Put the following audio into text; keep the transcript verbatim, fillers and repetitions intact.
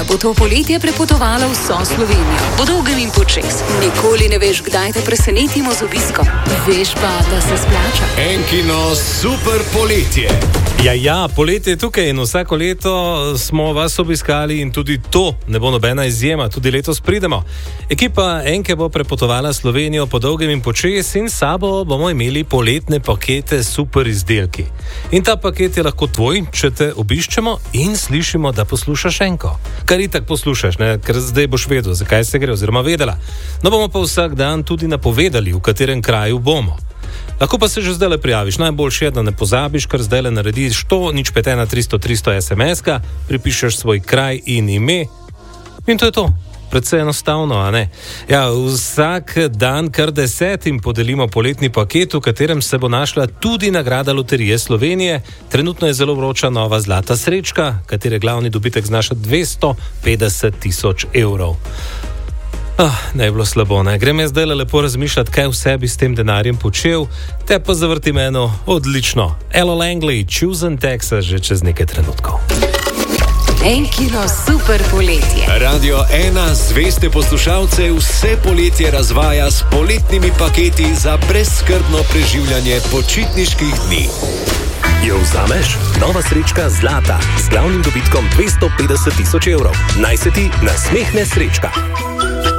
bo to poletje prepotovalo vso Slovenijo. Po dolgem in počes. Nikoli ne veš, kdaj te presenetimo z obiskom. Veš pa, da se splača. Enkino super poletje. Ja, ja, poletje je tukaj in vsako leto smo vas obiskali in tudi to ne bo nobena izjema, tudi letos pridemo. Ekipa Enke bo prepotovala Slovenijo po dolgem in počes in sabo bomo imeli poletne pakete s super izdelki. In ta paket je lahko tvoj, če te obiščemo in slišimo, da poslušaš Enko. Kar itak poslušaš, ne? Ker zdaj boš vedel, zakaj se gre oziroma vedela. No bomo pa vsak dan tudi napovedali, v katerem kraju bomo. Lahko pa se že zdaj le prijaviš. Najboljše je, da ne pozabiš, kar zdaj le narediš to, nič pet ena tristo tristo es em es-ka, pripišeš svoj kraj in ime in to je to. Predvsej enostavno, a ne? Ja, vsak dan kar desetim podelimo poletni paket, v katerem se bo našla tudi nagrada Loterije Slovenije. Trenutno je zelo vroča nova zlata srečka, katere glavni dobitek znaša dvesto petdeset tisoč evrov. Ah, ne je bilo slabo, ne? Grem jaz zdaj lepo razmišljati, kaj vse bi s tem denarjem počel, te pa zavrtim eno odlično. Ella Langley, Chosen Texas, že čez nekaj trenutkov. Enkino super poletje. Radio ena zveste poslušalce vse poletje razvaja s poletnimi paketi za brezskrbno preživljanje počitniških dni. Jo vzameš? Nova srečka zlata z glavnim dobitkom dvesto petdeset tisoč evrov. Naj se ti nasmehne srečka.